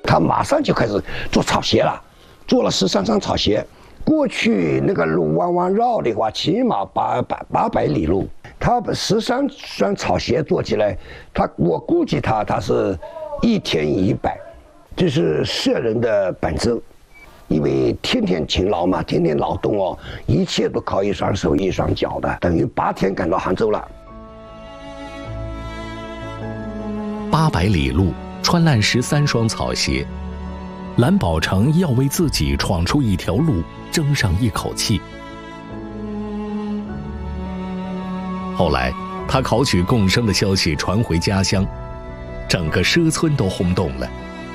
他马上就开始做草鞋了，做了13双草鞋。过去那个路弯弯绕的话，起码800里路。他把13双草鞋做起来，我估计他是1天100，这是社人的本质。因为天天勤劳嘛，天天劳动哦，一切都靠一双手一双脚的，等于8天赶到杭州了。 800里路，穿烂13双草鞋，蓝宝成要为自己闯出一条路争上一口气。后来，他考取贡生的消息传回家乡，整个社村都轰动了。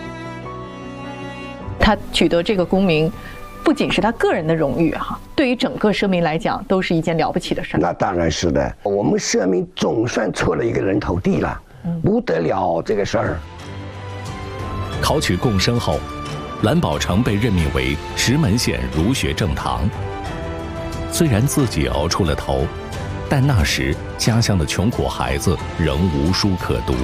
他取得这个功名，不仅是他个人的荣誉哈，对于整个社民来讲，都是一件了不起的事。 那当然是的，我们社民总算出了一个人头地了，不得了这个事儿。 考取贡生后，蓝宝成被任命为石门县儒学正堂。虽然自己熬出了头，但那时家乡的穷苦孩子仍无书可读。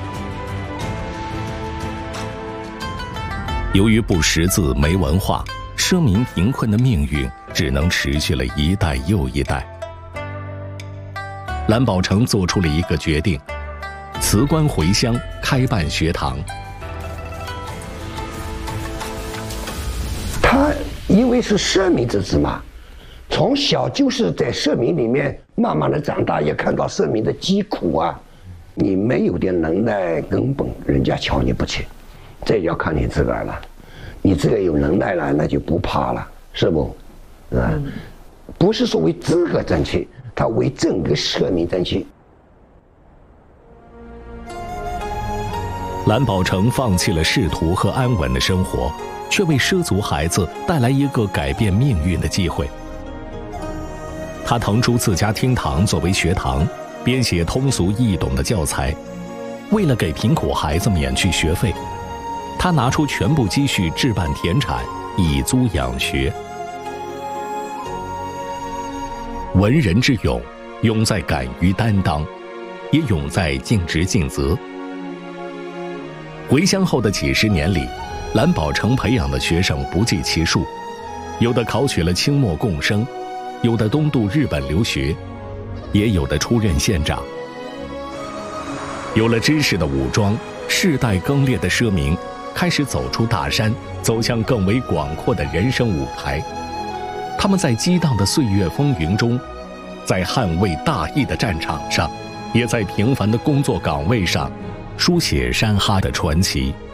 由于不识字没文化，社民贫困的命运只能持续了一代又一代。蓝宝成做出了一个决定，辞官回乡开办学堂。 他因为是社民之子嘛，从小就是在社民里面慢慢的长大，也看到社民的疾苦啊。你没有点能耐，根本人家瞧你不起。这要看你自个儿了，你自个儿有能耐了，那就不怕了，是不？不是说为自个争气，他为整个社民争气。 蓝宝成放弃了仕途和安稳的生活，却为畲族孩子带来一个改变命运的机会。他腾出自家厅堂作为学堂，编写通俗易懂的教材。为了给贫苦孩子免去学费，他拿出全部积蓄置办田产，以租养学。文人之勇，勇在敢于担当，也勇在尽职尽责。回乡后的几十年里，蓝宝成培养的学生不计其数，有的考取了清末贡生，有的东渡日本留学，也有的出任县长。有了知识的武装，世代更迭的社民开始走出大山，走向更为广阔的人生舞台。他们在激荡的岁月风云中，在捍卫大义的战场上，也在平凡的工作岗位上，书写山哈的传奇。